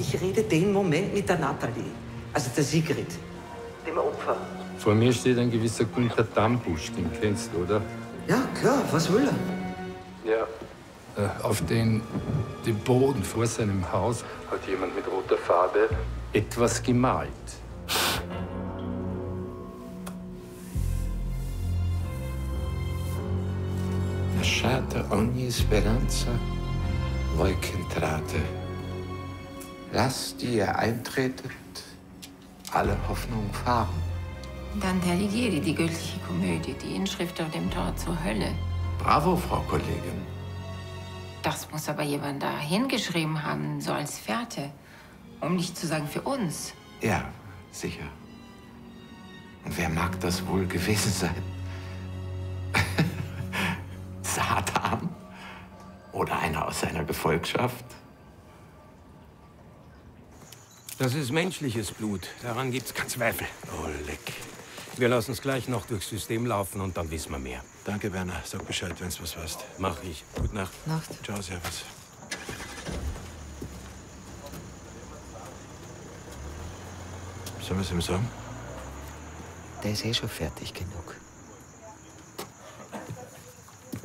ich rede den Moment mit der Nathalie, also der Sigrid, dem Opfer. Vor mir steht ein gewisser Günther Dambusch, den kennst du, oder? Ja, klar, was will er? Ja. Auf dem Boden vor seinem Haus hat jemand mit roter Farbe etwas gemalt. Lasciata ogni speranza, voi che entrate. Lasst, die ihr eintretet, alle Hoffnung fahren. Dante Alighieri, die göttliche Komödie, die Inschrift auf dem Tor zur Hölle. Bravo, Frau Kollegin. Das muss aber jemand da hingeschrieben haben, so als Fährte. Um nicht zu sagen für uns. Ja, sicher. Und wer mag das wohl gewesen sein? Satan? Oder einer aus seiner Gefolgschaft? Das ist menschliches Blut. Daran gibt's keinen Zweifel. Oh, leck. Wir lassen es gleich noch durchs System laufen und dann wissen wir mehr. Danke, Werner. Sag Bescheid, wenn's was weißt. Mach ich. Gute Nacht. Nacht. Ciao, servus. Sollen wir es ihm sagen? Der ist eh schon fertig genug.